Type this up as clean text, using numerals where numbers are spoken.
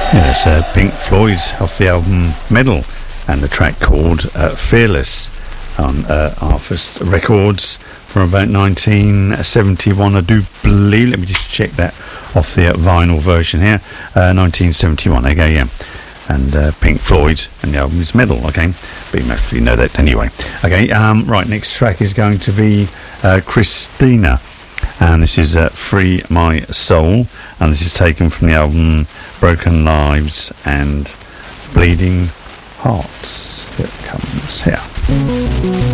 Yes, Pink Floyd off the album Medal, and the track called Fearless on Arthur's Records from about 1971, I do believe. Let me just check that off the vinyl version here. 1971, okay, yeah. And Pink Floyd, and the album is Medal, okay. But you must know that anyway. Okay, right, next track is going to be Christina. And this is Free My Soul, and this is taken from the album Broken Lives and Bleeding Hearts. Here it comes here.